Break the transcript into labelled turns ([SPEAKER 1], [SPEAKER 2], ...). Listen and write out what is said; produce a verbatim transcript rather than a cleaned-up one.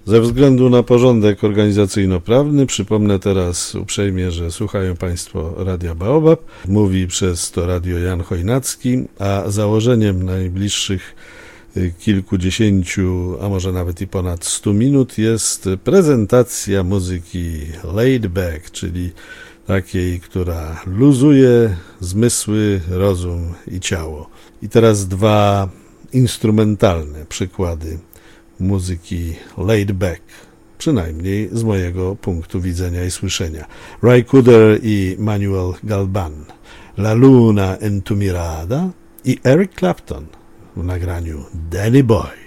[SPEAKER 1] Ze względu na porządek organizacyjno-prawny przypomnę teraz uprzejmie, że słuchają Państwo Radia Baobab. Mówi przez to radio Jan Chojnacki, a założeniem najbliższych kilkudziesięciu, a może nawet i ponad stu minut jest prezentacja muzyki laid back, czyli takiej, która luzuje zmysły, rozum i ciało. I teraz dwa instrumentalne przykłady muzyki laid back, przynajmniej z mojego punktu widzenia i słyszenia. Ray Cooder i Manuel Galban, La Luna en tu mirada i Eric Clapton w nagraniu Danny Boy.